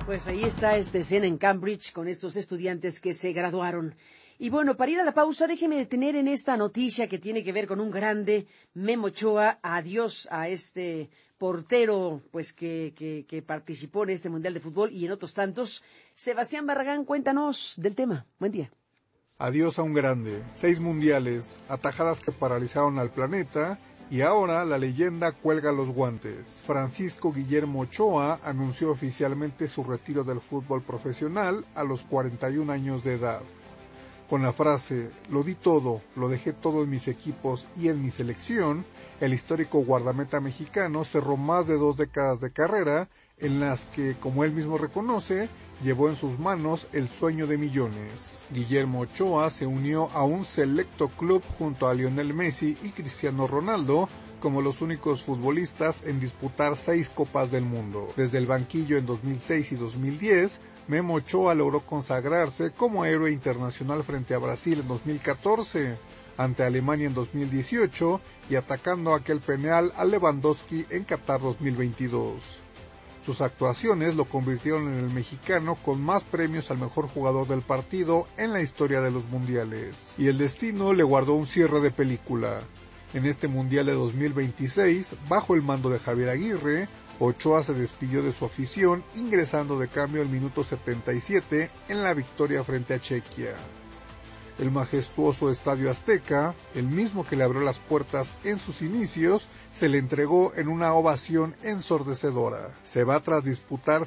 Pues ahí está esta escena en Cambridge con estos estudiantes que se graduaron. Y bueno, para ir a la pausa, déjeme detener en esta noticia que tiene que ver con un grande, Memo Ochoa. Adiós a este portero pues que participó en este Mundial de Fútbol y en otros tantos. Sebastián Barragán, cuéntanos del tema. Buen día. Adiós a un grande. 6 mundiales, atajadas que paralizaron al planeta, y ahora la leyenda cuelga los guantes. Francisco Guillermo Ochoa anunció oficialmente su retiro del fútbol profesional a los 41 años de edad. Con la frase, lo di todo, lo dejé todo en mis equipos y en mi selección, el histórico guardameta mexicano cerró más de 2 décadas de carrera en las que, como él mismo reconoce, llevó en sus manos el sueño de millones. Guillermo Ochoa se unió a un selecto club junto a Lionel Messi y Cristiano Ronaldo como los únicos futbolistas en disputar 6 Copas del Mundo. Desde el banquillo en 2006 y 2010, Memo Ochoa logró consagrarse como héroe internacional frente a Brasil en 2014, ante Alemania en 2018 y atacando aquel penal a Lewandowski en Qatar 2022. Sus actuaciones lo convirtieron en el mexicano con más premios al mejor jugador del partido en la historia de los mundiales. Y el destino le guardó un cierre de película. En este mundial de 2026, bajo el mando de Javier Aguirre, Ochoa se despidió de su afición ingresando de cambio al minuto 77 en la victoria frente a Chequia. El majestuoso Estadio Azteca, el mismo que le abrió las puertas en sus inicios, se le entregó en una ovación ensordecedora. Se va tras disputar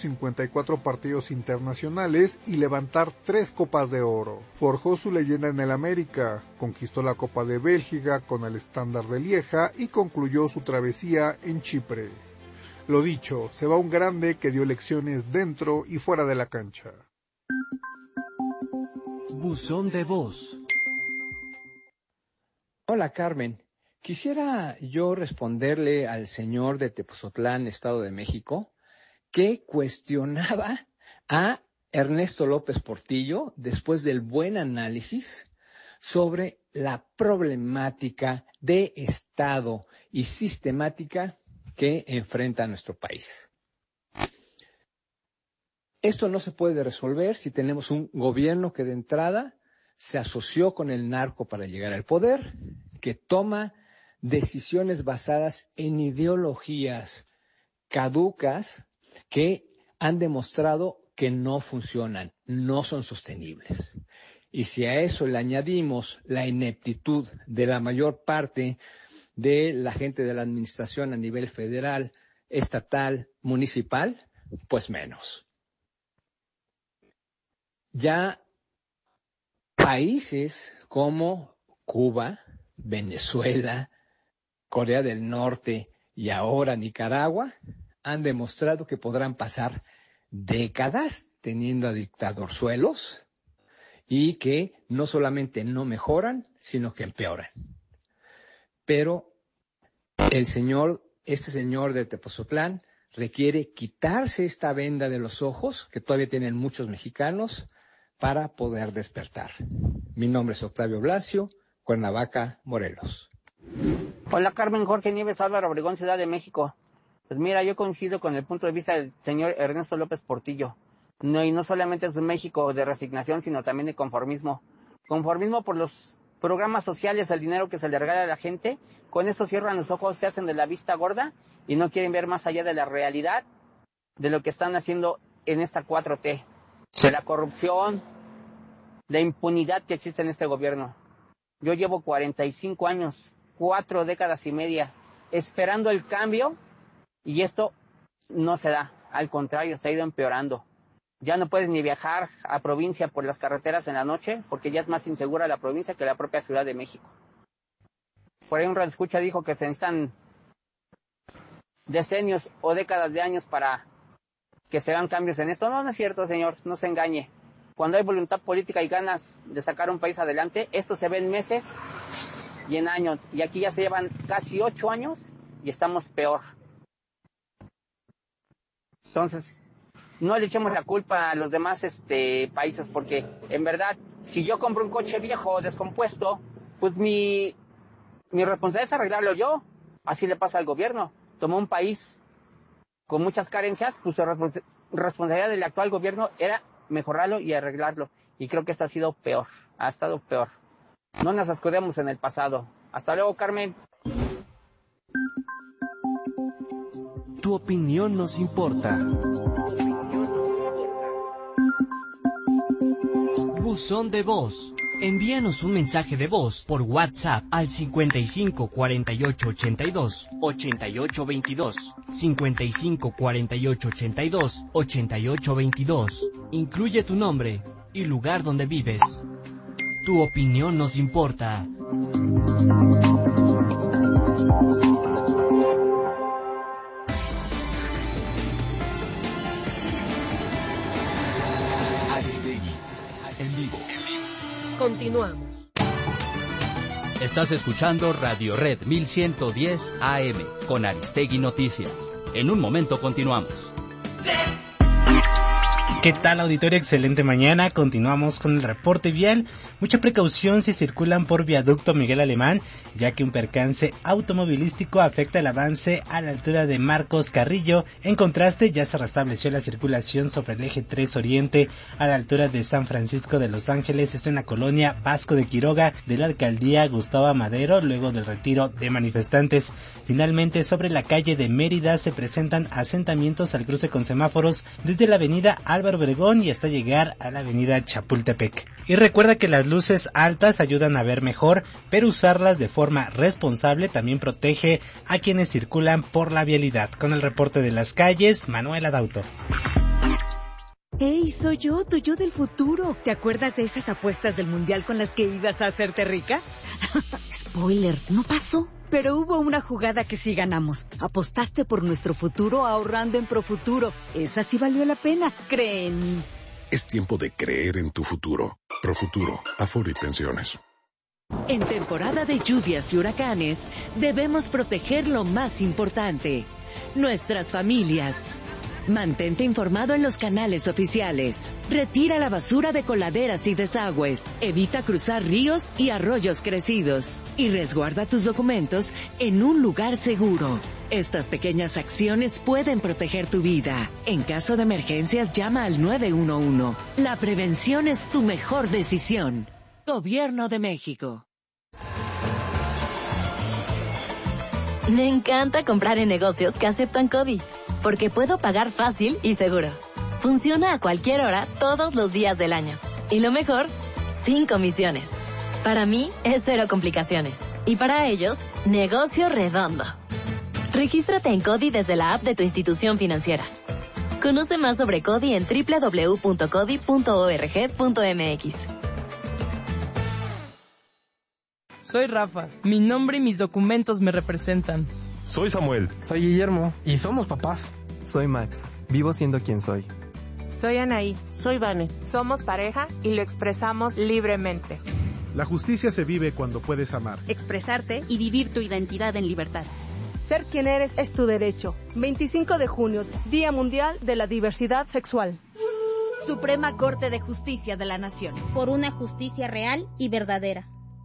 154 partidos internacionales y levantar 3 Copas de Oro. Forjó su leyenda en el América, conquistó la Copa de Bélgica con el Estándar de Lieja y concluyó su travesía en Chipre. Lo dicho, se va un grande que dio lecciones dentro y fuera de la cancha. Buzón de voz. Hola Carmen, quisiera yo responderle al señor de Tepozotlán, Estado de México, que cuestionaba a Ernesto López Portillo después del buen análisis sobre la problemática de Estado y sistemática que enfrenta nuestro país. Esto no se puede resolver si tenemos un gobierno que de entrada se asoció con el narco para llegar al poder, que toma decisiones basadas en ideologías caducas que han demostrado que no funcionan, no son sostenibles. Y si a eso le añadimos la ineptitud de la mayor parte de la gente de la administración a nivel federal, estatal, municipal, pues menos. Ya países como Cuba, Venezuela, Corea del Norte y ahora Nicaragua han demostrado que podrán pasar décadas teniendo a dictadorzuelos y que no solamente no mejoran, sino que empeoran. Pero este señor de Tepozotlán requiere quitarse esta venda de los ojos que todavía tienen muchos mexicanos para poder despertar. Mi nombre es Octavio Blasio, Cuernavaca, Morelos. Hola Carmen, Jorge Nieves, Álvaro Obregón, Ciudad de México. Pues mira, yo coincido con el punto de vista del señor Ernesto López Portillo. Y no solamente es un México de resignación, sino también de conformismo. Conformismo por los programas sociales, el dinero que se le regala a la gente. Con eso cierran los ojos, se hacen de la vista gorda y no quieren ver más allá de la realidad de lo que están haciendo en esta 4T. De la corrupción, la impunidad que existe en este gobierno. Yo llevo 45 años, 4 décadas y media, esperando el cambio y esto no se da. Al contrario, se ha ido empeorando. Ya no puedes ni viajar a provincia por las carreteras en la noche porque ya es más insegura la provincia que la propia Ciudad de México. Por ahí un radioescucha dijo que se necesitan decenios o décadas de años para que se hagan cambios en esto. No, no es cierto, señor, no se engañe. Cuando hay voluntad política y ganas de sacar un país adelante, esto se ve en meses y en años. Y aquí ya se llevan casi 8 años y estamos peor. Entonces, no le echemos la culpa a los demás países, porque en verdad, si yo compro un coche viejo, descompuesto, pues mi responsabilidad es arreglarlo yo. Así le pasa al gobierno. Tomó un país con muchas carencias, pues la responsabilidad del actual gobierno era mejorarlo y arreglarlo. Y creo que esto ha sido peor, ha estado peor. No nos escudemos en el pasado. Hasta luego, Carmen. Tu opinión nos importa. Buzón de voz. Envíanos un mensaje de voz por WhatsApp al 55 48 82 88 22, 55 48 82 88 22. Incluye tu nombre y lugar donde vives. Tu opinión nos importa. Aristegui, en vivo. Continuamos. Estás escuchando Radio Red 1110 AM con Aristegui Noticias. En un momento continuamos. ¿Qué tal, auditorio? Excelente mañana. Continuamos con el reporte vial. Mucha precaución si circulan por viaducto Miguel Alemán, ya que un percance automovilístico afecta el avance a la altura de Marcos Carrillo. En contraste, ya se restableció la circulación sobre el eje 3 Oriente a la altura de San Francisco de Los Ángeles, esto en la colonia Vasco de Quiroga de la alcaldía Gustavo Madero, luego del retiro de manifestantes. Finalmente, sobre la calle de Mérida se presentan asentamientos al cruce con semáforos desde la avenida Álvaro Obregón y hasta llegar a la avenida Chapultepec. Y recuerda que las luces altas ayudan a ver mejor, pero usarlas de forma responsable también protege a quienes circulan por la vialidad. Con el reporte de las calles, Manuel Adauto. ¡Hey, soy yo, tu yo del futuro! ¿Te acuerdas de esas apuestas del mundial con las que ibas a hacerte rica? Spoiler, no pasó. Pero hubo una jugada que sí ganamos. Apostaste por nuestro futuro ahorrando en Profuturo. Esa sí valió la pena, cree en mí. Es tiempo de creer en tu futuro. Profuturo, Afore y Pensiones. En temporada de lluvias y huracanes, debemos proteger lo más importante, nuestras familias. Mantente informado en los canales oficiales. Retira la basura de coladeras y desagües. Evita cruzar ríos y arroyos crecidos. Y resguarda tus documentos en un lugar seguro. Estas pequeñas acciones pueden proteger tu vida. En caso de emergencias, llama al 911. La prevención es tu mejor decisión. Gobierno de México. Me encanta comprar en negocios que aceptan CODI, porque puedo pagar fácil y seguro. Funciona a cualquier hora, todos los días del año. Y lo mejor, sin comisiones. Para mí, es cero complicaciones. Y para ellos, negocio redondo. Regístrate en CODI desde la app de tu institución financiera. Conoce más sobre CODI en www.codi.org.mx. Soy Rafa. Mi nombre y mis documentos me representan. Soy Samuel. Soy Guillermo. Y somos papás. Soy Max. Vivo siendo quien soy. Soy Anaí. Soy Vane. Somos pareja y lo expresamos libremente. La justicia se vive cuando puedes amar, expresarte y vivir tu identidad en libertad. Ser quien eres es tu derecho. 25 de junio, Día Mundial de la Diversidad Sexual. Suprema Corte de Justicia de la Nación. Por una justicia real y verdadera.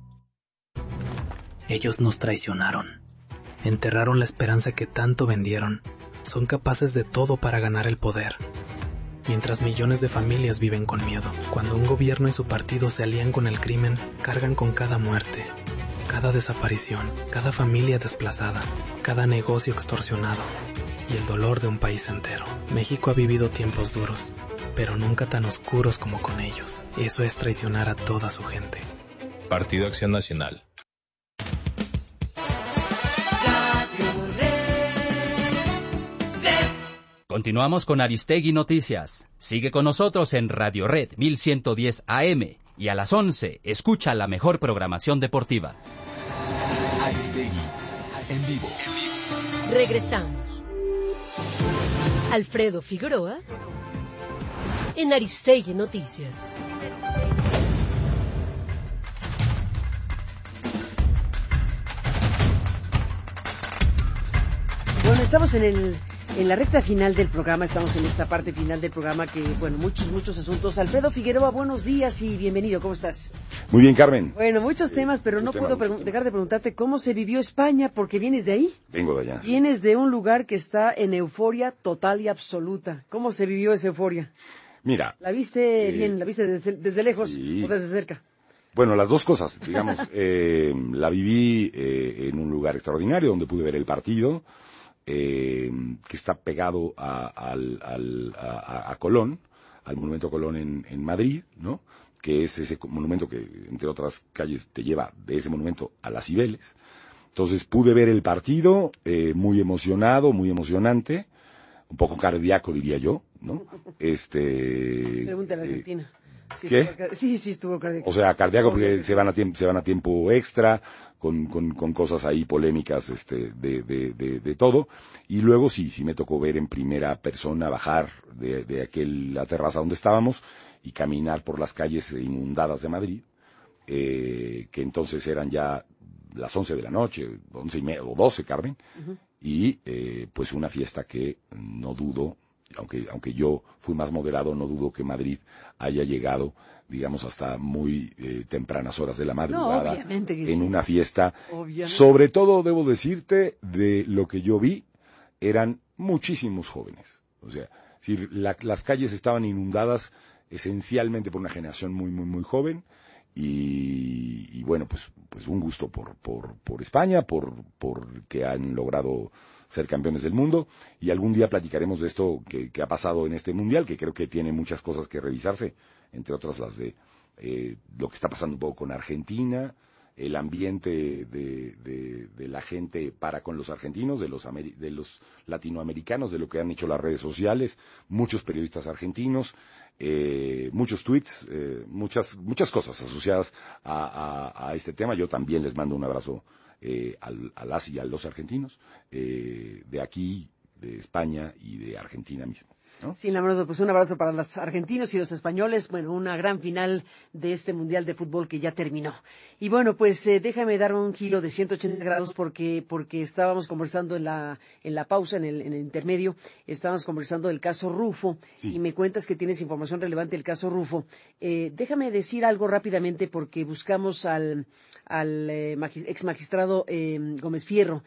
Ellos nos traicionaron. Enterraron la esperanza que tanto vendieron. Son capaces de todo para ganar el poder. Mientras millones de familias viven con miedo. Cuando un gobierno y su partido se alían con el crimen, cargan con cada muerte, cada desaparición, cada familia desplazada, cada negocio extorsionado y el dolor de un país entero. México ha vivido tiempos duros, pero nunca tan oscuros como con ellos. Eso es traicionar a toda su gente. Partido Acción Nacional. Continuamos con Aristegui Noticias. Sigue con nosotros en Radio Red 1110 AM y a las 11 escucha la mejor programación deportiva. Aristegui, en vivo. Regresamos. Alfredo Figueroa en Aristegui Noticias. Bueno, estamos en el En la recta final del programa, estamos en esta parte final del programa que, bueno, muchos asuntos. Alfredo Figueroa, buenos días y bienvenido, ¿cómo estás? Muy bien, Carmen. Bueno, muchos temas, pero no puedo dejar de preguntarte cómo se vivió España, porque vienes de ahí. Vengo de allá. Vienes de un lugar que está en euforia total y absoluta. ¿Cómo se vivió esa euforia? Mira. ¿La viste bien? ¿La viste desde lejos o desde cerca? Bueno, las dos cosas, digamos. La viví en un lugar extraordinario donde pude ver el partido. Que está pegado a Colón, al monumento Colón en Madrid, ¿no? Que es ese monumento que, entre otras calles, te lleva de ese monumento a las Cibeles. Entonces pude ver el partido, muy emocionado, muy emocionante, un poco cardíaco, diría yo, ¿no? Pregunta a la Argentina. ¿Qué? Sí, estuvo cardíaco. O sea, cardíaco porque se van a tiempo extra, con cosas ahí polémicas, de todo. Y luego sí me tocó ver en primera persona bajar de la terraza donde estábamos y caminar por las calles inundadas de Madrid, que entonces eran ya las 11 de la noche, 11:30 o 12, Carmen, y pues una fiesta que no dudo, aunque yo fui más moderado, no dudo que Madrid haya llegado, digamos, hasta muy tempranas horas de la madrugada, en una fiesta. Obviamente. Sobre todo, debo decirte, de lo que yo vi, eran muchísimos jóvenes. O sea, las calles estaban inundadas esencialmente por una generación muy, muy, muy joven. Y bueno, pues un gusto por España, por que han logrado ser campeones del mundo, y algún día platicaremos de esto que ha pasado en este mundial, que creo que tiene muchas cosas que revisarse, entre otras las de lo que está pasando un poco con Argentina, el ambiente de la gente para con los argentinos, de los latinoamericanos, de lo que han hecho las redes sociales, muchos periodistas argentinos, muchos tweets, muchas cosas asociadas a este tema. Yo también les mando un abrazo a las y a los argentinos, de aquí, de España y de Argentina mismo, ¿no? Sí, la verdad, pues un abrazo para los argentinos y los españoles. Bueno, una gran final de este Mundial de Fútbol que ya terminó. Y bueno, pues déjame dar un giro de 180 grados porque estábamos conversando en la pausa, en el intermedio, estábamos conversando del caso Rufo, y me cuentas que tienes información relevante del caso Rufo. Déjame decir algo rápidamente porque buscamos al ex magistrado Gómez Fierro.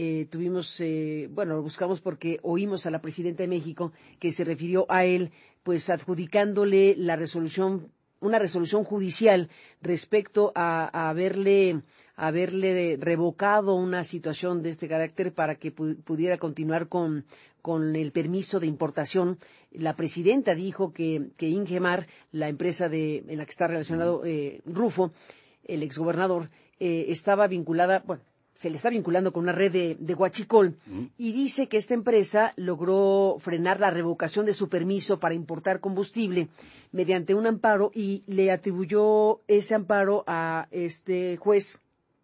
Lo buscamos porque oímos a la presidenta de México que se refirió a él, pues adjudicándole una resolución judicial respecto a haberle revocado una situación de este carácter para que pudiera continuar con el permiso de importación. La presidenta dijo que Ingemar, la empresa en la que está relacionado Rufo, el exgobernador, estaba vinculada, se le está vinculando con una red de huachicol, y dice que esta empresa logró frenar la revocación de su permiso para importar combustible mediante un amparo, y le atribuyó ese amparo a este juez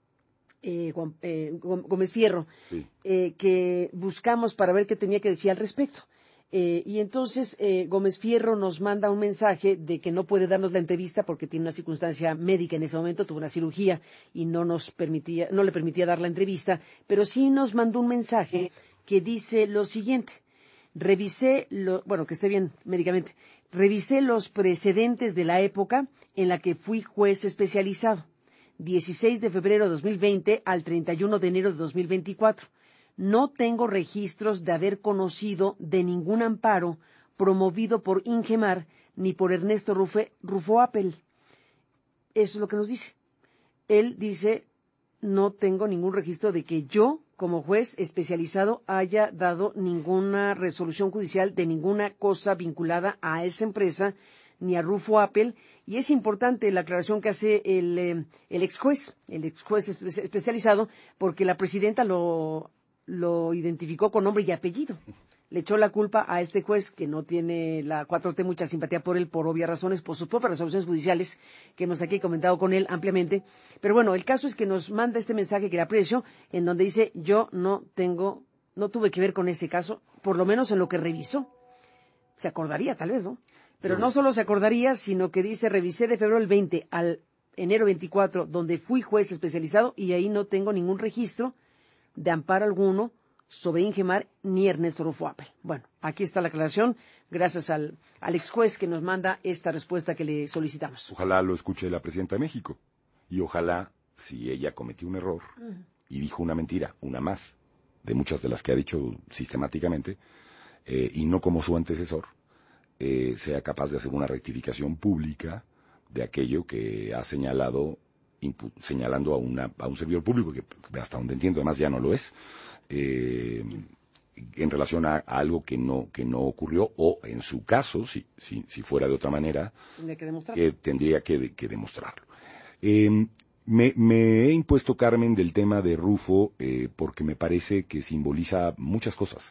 Gómez Fierro, que buscamos para ver qué tenía que decir al respecto. Y entonces Gómez Fierro nos manda un mensaje de que no puede darnos la entrevista porque tiene una circunstancia médica en ese momento, tuvo una cirugía y no le permitía dar la entrevista, pero sí nos mandó un mensaje que dice lo siguiente: revisé los precedentes de la época en la que fui juez especializado, 16 de febrero de 2020 al 31 de enero de 2024. No tengo registros de haber conocido de ningún amparo promovido por Ingemar ni por Ernesto Rufo Appel. Eso es lo que nos dice. Él dice, no tengo ningún registro de que yo, como juez especializado, haya dado ninguna resolución judicial de ninguna cosa vinculada a esa empresa ni a Rufo Appel. Y es importante la aclaración que hace el ex juez especializado, porque la presidenta lo identificó con nombre y apellido. Le echó la culpa a este juez, que no tiene la 4T mucha simpatía por él, por obvias razones, por sus propias resoluciones judiciales, que hemos aquí comentado con él ampliamente. Pero bueno, el caso es que nos manda este mensaje que le aprecio, en donde dice, yo no tuve que ver con ese caso, por lo menos en lo que revisó. Se acordaría, tal vez, ¿no? Pero no solo se acordaría, sino que dice, revisé de febrero el 20 al enero 24, donde fui juez especializado, y ahí no tengo ningún registro de amparo alguno sobre Ingemar ni Ernesto Rufo Appel. Bueno, aquí está la aclaración, gracias al ex juez que nos manda esta respuesta que le solicitamos. Ojalá lo escuche la presidenta de México, y ojalá, si ella cometió un error y dijo una mentira, una más, de muchas de las que ha dicho sistemáticamente, y no como su antecesor, sea capaz de hacer una rectificación pública de aquello que ha señalando a un servidor público, que hasta donde entiendo además ya no lo es, en relación a algo que no ocurrió, o en su caso, si fuera de otra manera, tendría que demostrarlo. Me he impuesto, Carmen, del tema de Rufo, porque me parece que simboliza muchas cosas.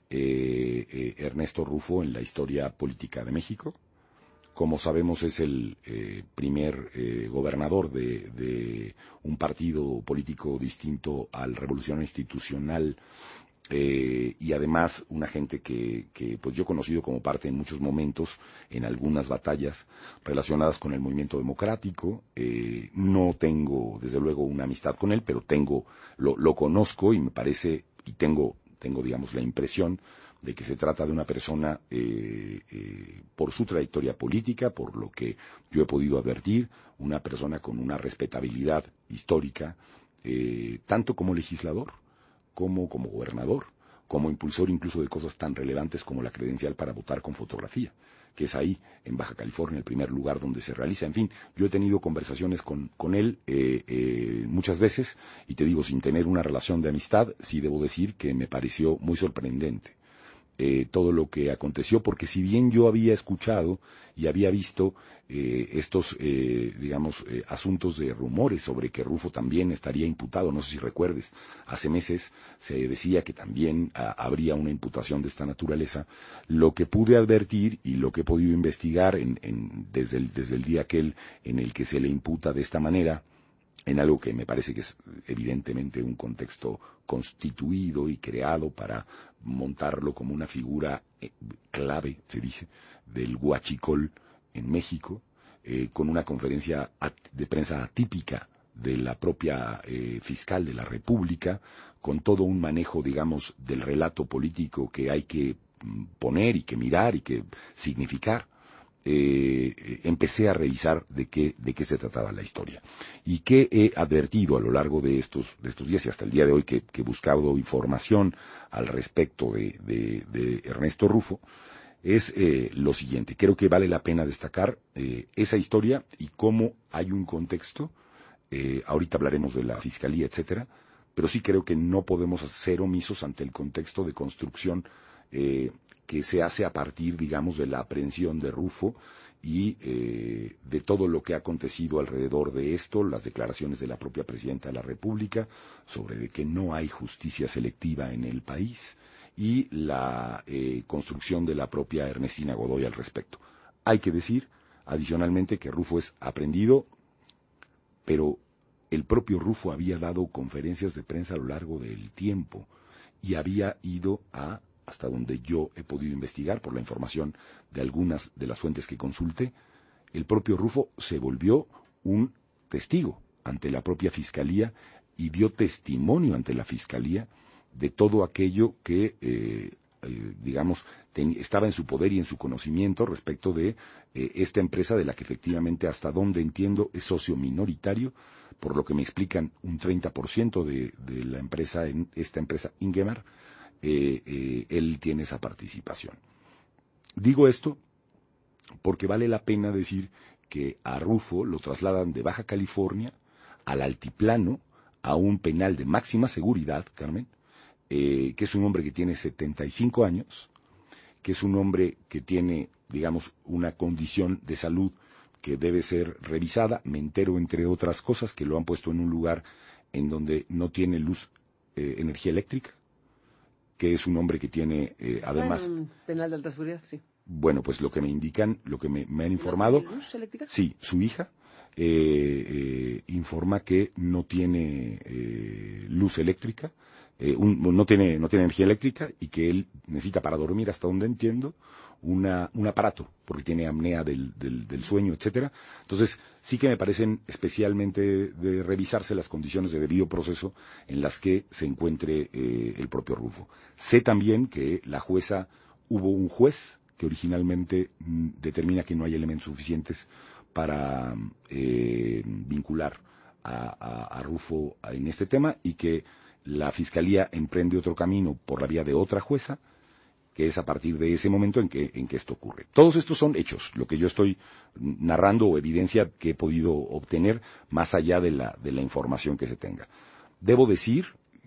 Ernesto Rufo en la historia política de México. Como sabemos, es el primer gobernador de un partido político distinto al Revolucionario Institucional, y además una gente que pues yo he conocido como parte en muchos momentos en algunas batallas relacionadas con el movimiento democrático. No tengo desde luego una amistad con él, pero lo conozco, y me parece, y tengo digamos la impresión de que se trata de una persona, por su trayectoria política, por lo que yo he podido advertir, una persona con una respetabilidad histórica, tanto como legislador, como gobernador, como impulsor incluso de cosas tan relevantes como la credencial para votar con fotografía, que es ahí, en Baja California, el primer lugar donde se realiza. En fin, yo he tenido conversaciones con él muchas veces, y te digo, sin tener una relación de amistad, sí debo decir que me pareció muy sorprendente todo lo que aconteció, porque si bien yo había escuchado y había visto estos, asuntos de rumores sobre que Rufo también estaría imputado, no sé si recuerdes, hace meses se decía que también habría una imputación de esta naturaleza. Lo que pude advertir y lo que he podido investigar desde el día aquel en el que se le imputa de esta manera, en algo que me parece que es evidentemente un contexto constituido y creado para montarlo como una figura clave, se dice, del huachicol en México, con una conferencia de prensa atípica de la propia fiscal de la República, con todo un manejo, digamos, del relato político que hay que poner y que mirar y que significar. Empecé a revisar de qué se trataba la historia, y que he advertido a lo largo de estos días y hasta el día de hoy que he buscado información al respecto de Ernesto Rufo, es lo siguiente. Creo que vale la pena destacar esa historia y cómo hay un contexto. Ahorita hablaremos de la fiscalía, etcétera, pero sí creo que no podemos ser omisos ante el contexto de construcción que se hace a partir, digamos, de la aprehensión de Rufo y de todo lo que ha acontecido alrededor de esto, las declaraciones de la propia presidenta de la República sobre de que no hay justicia selectiva en el país, y la construcción de la propia Ernestina Godoy al respecto. Hay que decir, adicionalmente, que Rufo es aprehendido, pero el propio Rufo había dado conferencias de prensa a lo largo del tiempo y había ido hasta donde yo he podido investigar por la información de algunas de las fuentes que consulté, el propio Rufo se volvió un testigo ante la propia Fiscalía y dio testimonio ante la Fiscalía de todo aquello que, estaba en su poder y en su conocimiento respecto de esta empresa, de la que efectivamente, hasta donde entiendo, es socio minoritario, por lo que me explican un 30% de la empresa, en esta empresa Ingemar. Él tiene esa participación. Digo esto porque vale la pena decir que a Rufo lo trasladan de Baja California al altiplano, a un penal de máxima seguridad, Carmen, que es un hombre que tiene 75 años, que es un hombre que tiene, digamos, una condición de salud que debe ser revisada. Me entero, entre otras cosas, que lo han puesto en un lugar en donde no tiene energía eléctrica, que es un hombre que tiene, además... un penal de alta seguridad, sí. Bueno, pues lo que me indican, lo que me han informado... ¿No tiene luz eléctrica? Sí, su hija informa que no tiene luz eléctrica, no tiene energía eléctrica y que él necesita para dormir, hasta donde entiendo, un aparato, porque tiene apnea del sueño, etcétera. Entonces, sí que me parecen especialmente de revisarse las condiciones de debido proceso en las que se encuentre el propio Rufo. Sé también que hubo un juez que originalmente determina que no hay elementos suficientes para vincular a Rufo en este tema, y que la Fiscalía emprende otro camino por la vía de otra jueza, que es a partir de ese momento en que esto ocurre. Todos estos son hechos, lo que yo estoy narrando o evidencia que he podido obtener más allá de la información que se tenga. Debo decir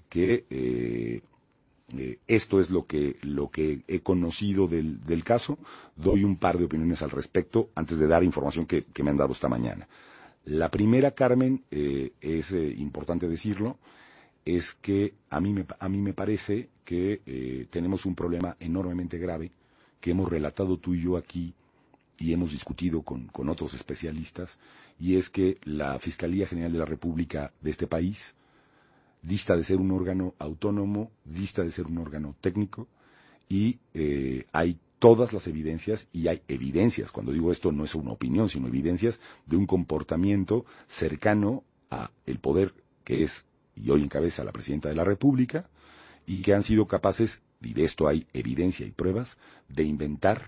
que esto es lo que he conocido del caso. Doy un par de opiniones al respecto antes de dar información que me han dado esta mañana. La primera, Carmen, es importante decirlo, es que a mí me parece que tenemos un problema enormemente grave que hemos relatado tú y yo aquí y hemos discutido con otros especialistas, y es que la Fiscalía General de la República de este país dista de ser un órgano autónomo, dista de ser un órgano técnico, y hay todas las evidencias, y hay evidencias, cuando digo esto no es una opinión, sino evidencias de un comportamiento cercano a el poder que es y hoy encabeza la Presidenta de la República, y que han sido capaces, y de esto hay evidencia y pruebas, de inventar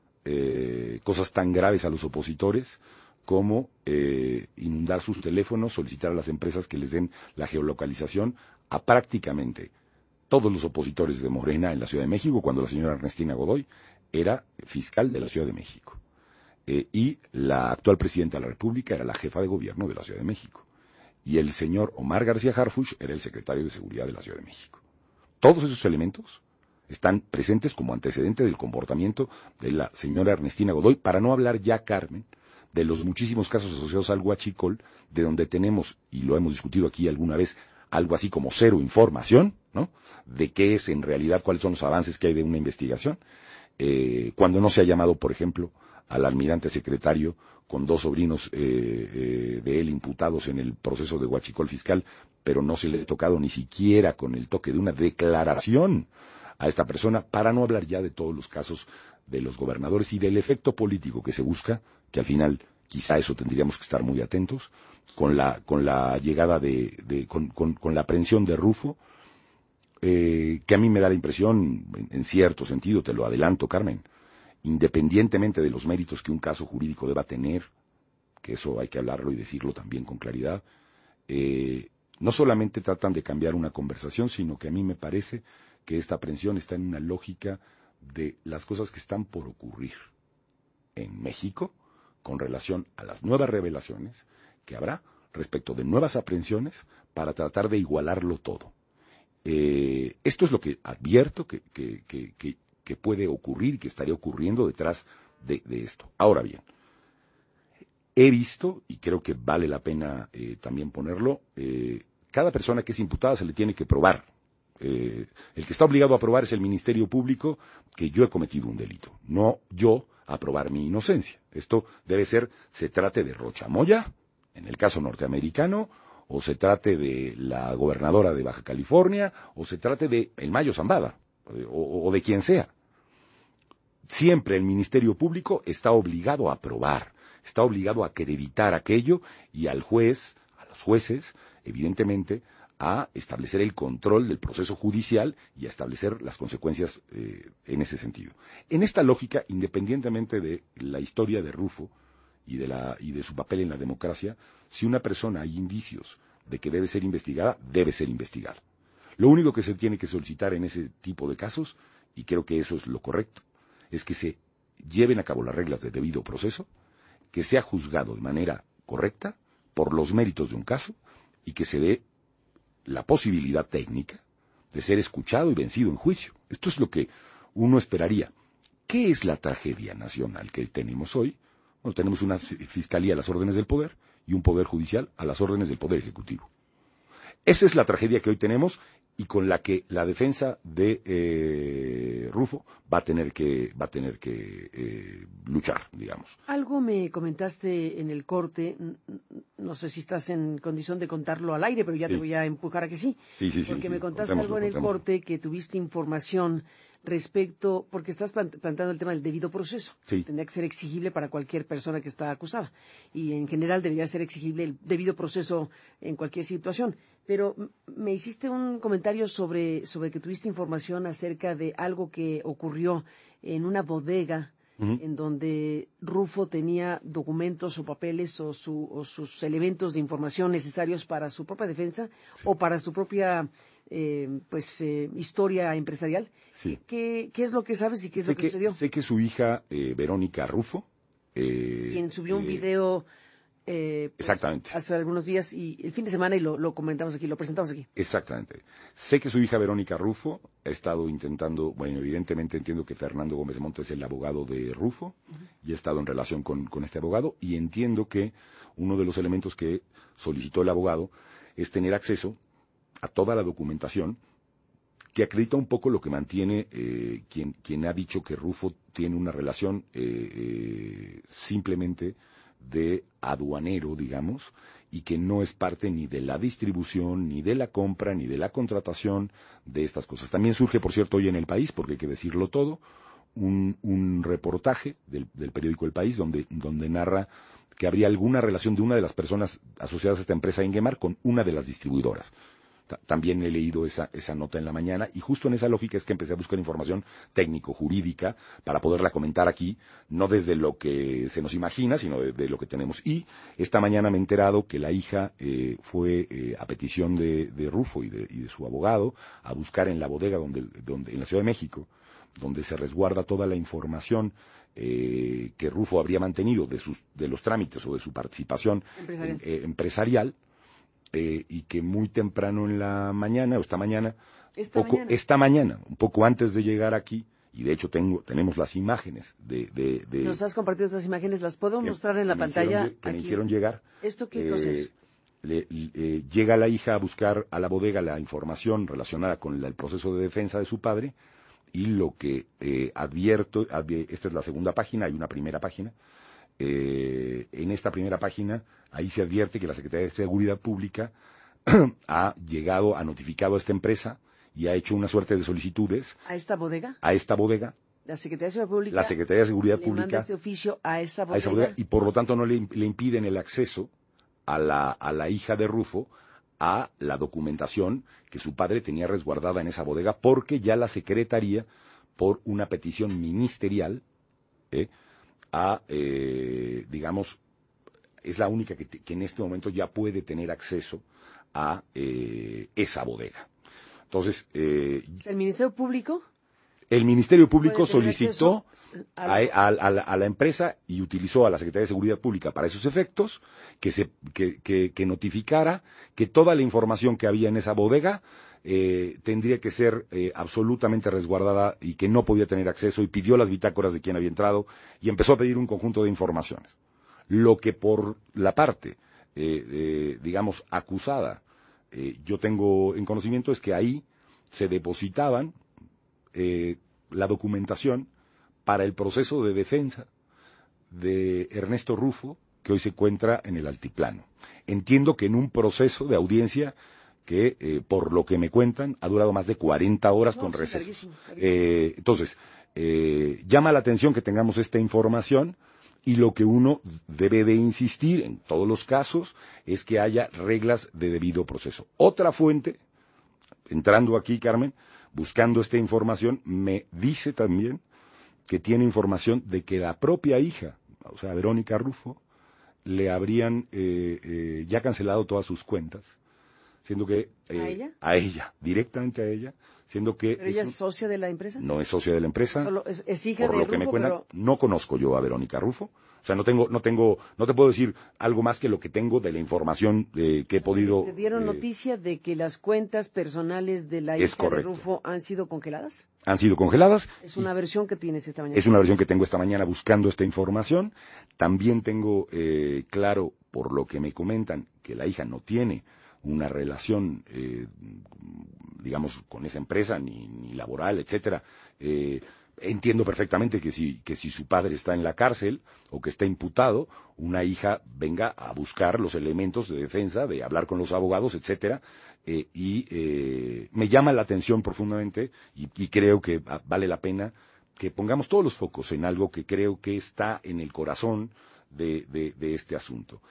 cosas tan graves a los opositores como inundar sus teléfonos, solicitar a las empresas que les den la geolocalización a prácticamente todos los opositores de Morena en la Ciudad de México, cuando la señora Ernestina Godoy era fiscal de la Ciudad de México. Y la actual Presidenta de la República era la jefa de gobierno de la Ciudad de México. Y el señor Omar García Harfuch era el secretario de Seguridad de la Ciudad de México. Todos esos elementos están presentes como antecedente del comportamiento de la señora Ernestina Godoy, para no hablar ya, Carmen, de los muchísimos casos asociados al huachicol, de donde tenemos, y lo hemos discutido aquí alguna vez, algo así como cero información, ¿no?, de qué es en realidad, cuáles son los avances que hay de una investigación, cuando no se ha llamado, por ejemplo, al almirante secretario con dos sobrinos de él imputados en el proceso de huachicol fiscal, pero no se le ha tocado ni siquiera con el toque de una declaración a esta persona, para no hablar ya de todos los casos de los gobernadores y del efecto político que se busca, que al final quizá eso tendríamos que estar muy atentos, con la llegada con la aprehensión de Rufo, que a mí me da la impresión, en cierto sentido, te lo adelanto, Carmen, independientemente de los méritos que un caso jurídico deba tener, que eso hay que hablarlo y decirlo también con claridad, no solamente tratan de cambiar una conversación, sino que a mí me parece que esta aprehensión está en una lógica de las cosas que están por ocurrir en México con relación a las nuevas revelaciones que habrá respecto de nuevas aprehensiones para tratar de igualarlo todo. Esto es lo que advierto que puede ocurrir y que estaría ocurriendo detrás de esto. Ahora bien, he visto, y creo que vale la pena también ponerlo, cada persona que es imputada se le tiene que probar. El que está obligado a probar es el Ministerio Público que yo he cometido un delito, no yo a probar mi inocencia. Esto debe ser, se trate de Rocha Moya, en el caso norteamericano, o se trate de la gobernadora de Baja California, o se trate de el Mayo Zambada, o de quien sea. Siempre el Ministerio Público está obligado a probar, está obligado a acreditar aquello, y al juez, a los jueces, evidentemente, a establecer el control del proceso judicial y a establecer las consecuencias en ese sentido. En esta lógica, independientemente de la historia de Rufo y de su papel en la democracia, si una persona hay indicios de que debe ser investigada, debe ser investigada. Lo único que se tiene que solicitar en ese tipo de casos, y creo que eso es lo correcto, es que se lleven a cabo las reglas de debido proceso, que sea juzgado de manera correcta por los méritos de un caso y que se dé la posibilidad técnica de ser escuchado y vencido en juicio. Esto es lo que uno esperaría. ¿Qué es la tragedia nacional que tenemos hoy? Bueno, tenemos una fiscalía a las órdenes del poder y un poder judicial a las órdenes del poder ejecutivo. Esa es la tragedia que hoy tenemos y con la que la defensa de Rufo va a tener que luchar, digamos. Algo me comentaste en el corte, no sé si estás en condición de contarlo al aire, pero ya te voy a empujar a que sí. Porque me contaste algo en el corte que tuviste información respecto, porque estás planteando el tema del debido proceso. Tendría que ser exigible para cualquier persona que está acusada. Y en general debería ser exigible el debido proceso en cualquier situación. Pero me hiciste un comentario sobre que tuviste información acerca de algo que ocurrió en una bodega en donde Rufo tenía documentos o papeles o sus elementos de información necesarios para su propia defensa o para su propia historia empresarial. ¿Qué es lo que sabes y qué es lo que sucedió? Sé que su hija, Verónica Rufo, quien subió un video exactamente. Hace algunos días y el fin de semana y lo comentamos aquí, lo presentamos aquí. Exactamente. Sé que su hija Verónica Rufo ha estado intentando, bueno, evidentemente entiendo que Fernando Gómez Montt es el abogado de Rufo y ha estado en relación con este abogado, y entiendo que uno de los elementos que solicitó el abogado es tener acceso a toda la documentación que acredita un poco lo que mantiene quien ha dicho que Rufo tiene una relación simplemente de aduanero, digamos, y que no es parte ni de la distribución, ni de la compra, ni de la contratación de estas cosas. También surge, por cierto, hoy en El País, porque hay que decirlo todo, un reportaje del periódico El País donde narra que habría alguna relación de una de las personas asociadas a esta empresa Ingemar con una de las distribuidoras. También he leído esa nota en la mañana, y justo en esa lógica es que empecé a buscar información técnico-jurídica para poderla comentar aquí, no desde lo que se nos imagina, sino de lo que tenemos. Y esta mañana me he enterado que la hija fue a petición de Rufo y de su abogado a buscar en la bodega donde en la Ciudad de México, donde se resguarda toda la información que Rufo habría mantenido de los trámites o de su participación empresarial. Y que muy temprano en la mañana, o esta mañana, un poco antes de llegar aquí, y de hecho tenemos las imágenes de nos has compartido estas imágenes, las puedo mostrar en la pantalla que me hicieron llegar. ¿Esto qué cosa es? Llega la hija a buscar a la bodega la información relacionada con el proceso de defensa de su padre, y lo que advierto, esta es la segunda página, hay una primera página. En esta primera página, ahí se advierte que la Secretaría de Seguridad Pública ha notificado a esta empresa y ha hecho una suerte de solicitudes. ¿A esta bodega? A esta bodega. La Secretaría de Seguridad Pública. La Secretaría de Seguridad Pública. Manda este oficio a esa bodega. Y por lo tanto no le impiden el acceso a la hija de Rufo a la documentación que su padre tenía resguardada en esa bodega, porque ya la Secretaría, por una petición ministerial, digamos, es la única que en este momento ya puede tener acceso a esa bodega. Entonces, ¿el Ministerio Público? El Ministerio Público solicitó a la empresa y utilizó a la Secretaría de Seguridad Pública para esos efectos, que notificara que toda la información que había en esa bodega tendría que ser absolutamente resguardada y que no podía tener acceso, y pidió las bitácoras de quien había entrado y empezó a pedir un conjunto de informaciones. Lo que por la parte, digamos, acusada, yo tengo en conocimiento es que ahí se depositaban la documentación para el proceso de defensa de Ernesto Rufo, que hoy se encuentra en el altiplano. Entiendo que en un proceso de audiencia que, por lo que me cuentan, ha durado más de 40 horas con recesos. Entonces, llama la atención que tengamos esta información, y lo que uno debe de insistir en todos los casos es que haya reglas de debido proceso. Otra fuente, entrando aquí, Carmen, buscando esta información, me dice también que tiene información de que la propia hija, o sea, Verónica Rufo, le habrían ya cancelado todas sus cuentas, siendo que ¿A ella? Directamente a ella, siendo que ¿Pero ella es socia de la empresa? No es socia de la empresa. Solo es hija por de lo que Rufo, me cuentan, pero... no conozco yo a Verónica Rufo. O sea, no te puedo decir algo más que lo que tengo de la información que he podido. ¿Te dieron noticia de que las cuentas personales de la hija de Rufo han sido congeladas? Han sido congeladas. Es una versión que tienes esta mañana. Es una versión que tengo esta mañana buscando esta información. También tengo claro, por lo que me comentan, que la hija no tiene una relación, digamos, con esa empresa, ni laboral, etcétera, entiendo perfectamente que si su padre está en la cárcel o que está imputado, una hija venga a buscar los elementos de defensa, de hablar con los abogados, etcétera, me llama la atención profundamente y creo que vale la pena que pongamos todos los focos en algo que creo que está en el corazón de este asunto.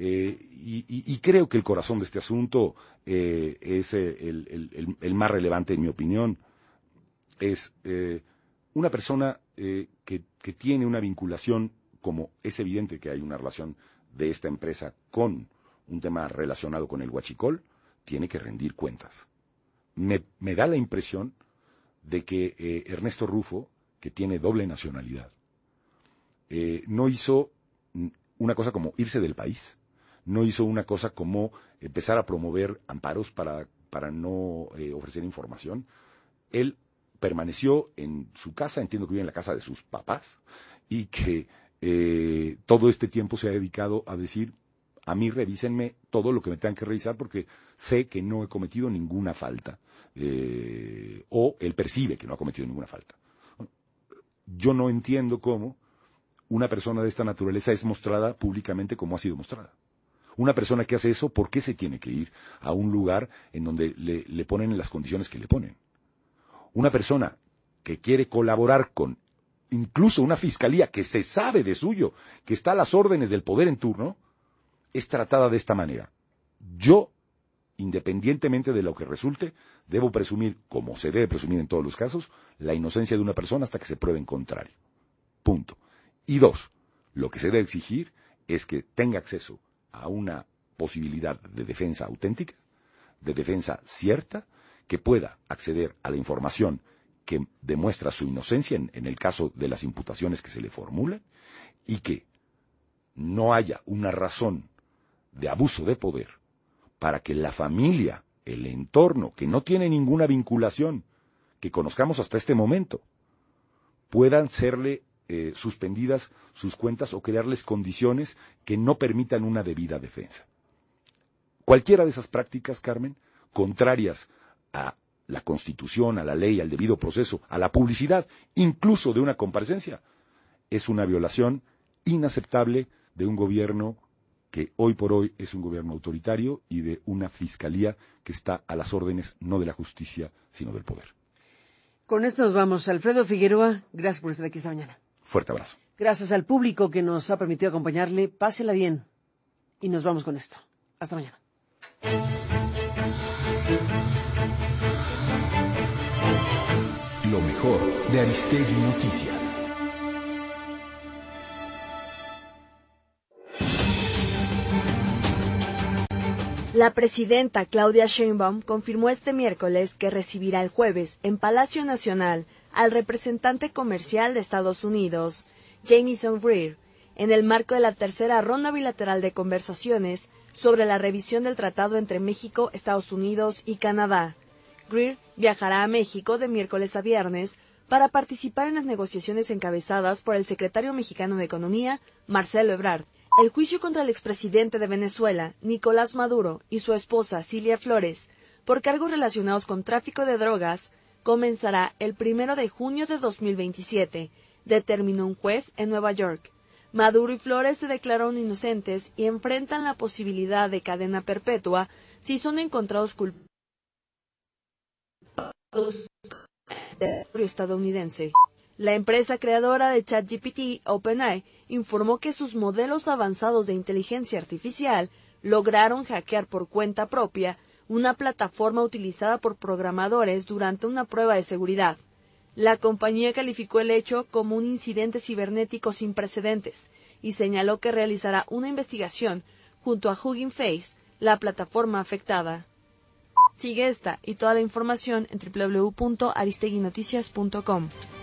Y creo que el corazón de este asunto es el más relevante, en mi opinión. Es una persona que tiene una vinculación, como es evidente que hay una relación de esta empresa con un tema relacionado con el huachicol, tiene que rendir cuentas. Me da la impresión de que Ernesto Rufo, que tiene doble nacionalidad, no hizo una cosa como irse del país, no hizo una cosa como empezar a promover amparos para no ofrecer información. Él permaneció en su casa, entiendo que vive en la casa de sus papás, y que todo este tiempo se ha dedicado a decir: a mí revísenme todo lo que me tengan que revisar porque sé que no he cometido ninguna falta, o él percibe que no ha cometido ninguna falta. Yo no entiendo cómo una persona de esta naturaleza es mostrada públicamente como ha sido mostrada. Una persona que hace eso, ¿por qué se tiene que ir a un lugar en donde le ponen las condiciones que le ponen? Una persona que quiere colaborar con incluso una fiscalía que se sabe de suyo, que está a las órdenes del poder en turno, es tratada de esta manera. Yo, independientemente de lo que resulte, debo presumir, como se debe presumir en todos los casos, la inocencia de una persona hasta que se pruebe en contrario. Punto. Y dos, lo que se debe exigir es que tenga acceso a una posibilidad de defensa auténtica, de defensa cierta, que pueda acceder a la información que demuestra su inocencia en el caso de las imputaciones que se le formulan, y que no haya una razón de abuso de poder para que la familia, el entorno, que no tiene ninguna vinculación que conozcamos hasta este momento, puedan serle suspendidas sus cuentas o crearles condiciones que no permitan una debida defensa. Cualquiera de esas prácticas, Carmen, contrarias a la Constitución, a la ley, al debido proceso, a la publicidad, incluso de una comparecencia, es una violación inaceptable de un gobierno que hoy por hoy es un gobierno autoritario y de una fiscalía que está a las órdenes no de la justicia, sino del poder. Con esto nos vamos. Alfredo Figueroa, gracias por estar aquí esta mañana. Fuerte abrazo. Gracias al público que nos ha permitido acompañarle. Pásela bien. Y nos vamos con esto. Hasta mañana. Lo mejor de Aristegui Noticias. La presidenta Claudia Sheinbaum confirmó este miércoles que recibirá el jueves en Palacio Nacional al representante comercial de Estados Unidos, Jamieson Greer, en el marco de la tercera ronda bilateral de conversaciones sobre la revisión del tratado entre México, Estados Unidos y Canadá. Greer viajará a México de miércoles a viernes para participar en las negociaciones encabezadas por el secretario mexicano de Economía, Marcelo Ebrard. El juicio contra el expresidente de Venezuela, Nicolás Maduro, y su esposa, Cilia Flores, por cargos relacionados con tráfico de drogas, comenzará el 1 de junio de 2027, determinó un juez en Nueva York. Maduro y Flores se declararon inocentes y enfrentan la posibilidad de cadena perpetua si son encontrados culpables del territorio estadounidense. La empresa creadora de ChatGPT, OpenAI, informó que sus modelos avanzados de inteligencia artificial lograron hackear por cuenta propia una plataforma utilizada por programadores durante una prueba de seguridad. La compañía calificó el hecho como un incidente cibernético sin precedentes y señaló que realizará una investigación junto a Hugging Face, la plataforma afectada. Sigue esta y toda la información en www.aristeguinoticias.com.